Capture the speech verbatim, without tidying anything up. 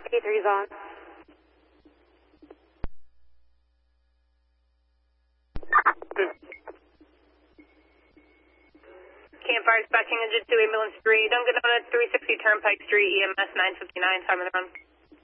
T three's on. Campfire dispatching engine two ambulance three. Dunkin' Donuts three sixty Turnpike Street, E M S nine fifty-nine, time of the run.